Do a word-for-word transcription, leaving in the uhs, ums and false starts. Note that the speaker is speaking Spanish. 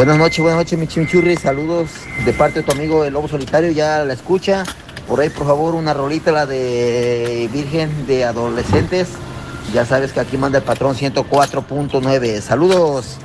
Buenas noches, buenas noches, mi chimichurri. Saludos de parte de tu amigo el Lobo Solitario. Ya la escucha. Por ahí, por favor, una rolita, la de Virgen de Adolescentes. Ya sabes que aquí manda el patrón ciento cuatro punto nueve. Saludos.